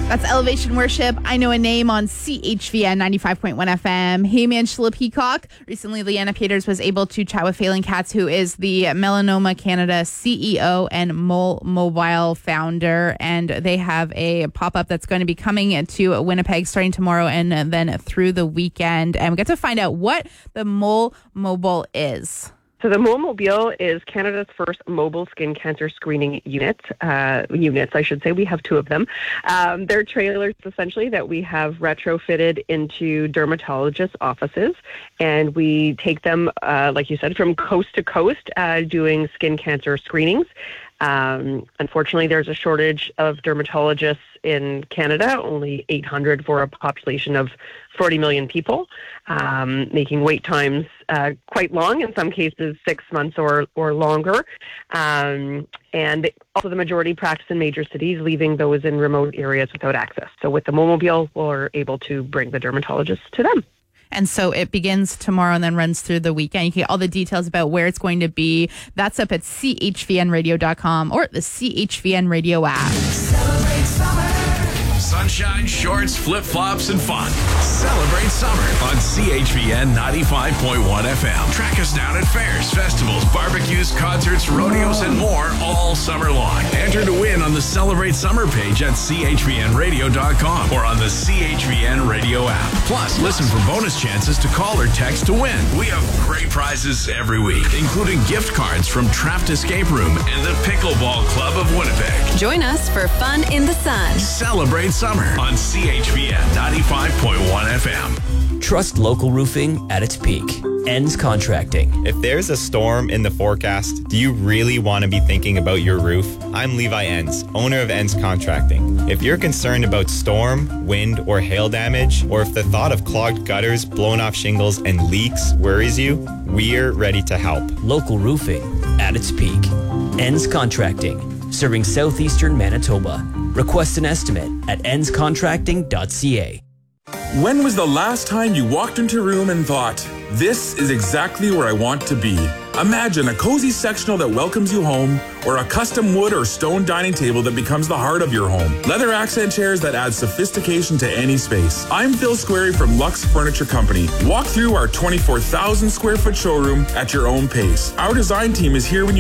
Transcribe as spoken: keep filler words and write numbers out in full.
That's Elevation Worship. I Know a Name on C H V N ninety-five point one F M. Hey, I'm Angela Peacock. Recently, Leanna Peters was able to chat with Phelan Katz, who is the Melanoma Canada C E O and Mole Mobile founder. And they have a pop-up that's going to be coming to Winnipeg starting tomorrow and then through the weekend. And we get to find out what the Mole Mobile is. So the Mole Mobile is Canada's first mobile skin cancer screening unit. Uh, units, I should say. We have two of them. Um, they're trailers, essentially, that we have retrofitted into dermatologist offices. And we take them, uh, like you said, from coast to coast, uh, doing skin cancer screenings. Um, unfortunately, there's a shortage of dermatologists in Canada, only eight hundred for a population of forty million people, um, making wait times uh, quite long, in some cases six months or, or longer. Um, and also the majority practice in major cities, leaving those in remote areas without access. So with the Mobile, we're able to bring the dermatologists to them. And so it begins tomorrow and then runs through the weekend. You can get all the details about where it's going to be. That's up at C H V N radio dot com or the C H V N Radio app. Celebrate summer. Sunshine, shorts, flip-flops, and fun. Celebrate summer on C H V N ninety-five point one F M. Track us down at fairs, festivals, barbecues, concerts, rodeos, and more all summer long. Enter to win on the Celebrate Summer page at C H V N radio dot com or on the C H V N Radio app. Plus, listen for bonus chances to call or text to win. We have great prizes every week, including gift cards from Trapped Escape Room and the Pickleball Club of Winnipeg. Join us for fun in the sun. Celebrate summer on C H V N ninety-five point one F M. Trust local roofing at its peak. Ends Contracting. If there's a storm in the forecast, do you really want to be thinking about your roof? I'm Levi Enns, owner of Enns Contracting. If you're concerned about storm, wind, or hail damage, or if the thought of clogged gutters, blown off shingles, and leaks worries you, we're ready to help. Local roofing at its peak. Enns Contracting. Serving southeastern Manitoba. Request an estimate at enns contracting dot c a. When was the last time you walked into a room and thought, this is exactly where I want to be? Imagine a cozy sectional that welcomes you home, or a custom wood or stone dining table that becomes the heart of your home. Leather accent chairs that add sophistication to any space. I'm Phil Squarey from Lux Furniture Company. Walk through our twenty-four thousand square foot showroom at your own pace. Our design team is here when you